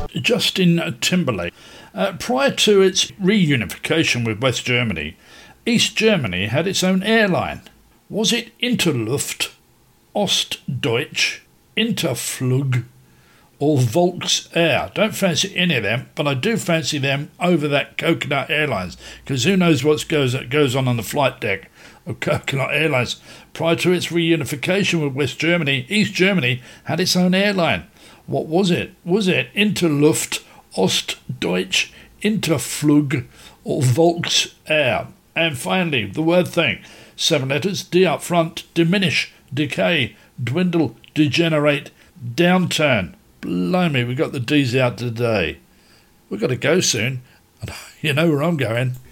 Justin Timberlake. Prior to its reunification with West Germany, East Germany had its own airline. Was it Interluft, Ostdeutsch, Interflug, or Volksair? Don't fancy any of them, but I do fancy them over that Coconut Airlines, because who knows what goes on the flight deck of Coconut Airlines. Prior to its reunification with West Germany, East Germany had its own airline. What was it? Was it Interluft, Ostdeutsch, Interflug, or Volksair? And finally, the word thing. 7 letters, D up front, diminish, decay, dwindle, degenerate, downturn. Blimey, we got the D's out today. We've got to go soon. You know where I'm going.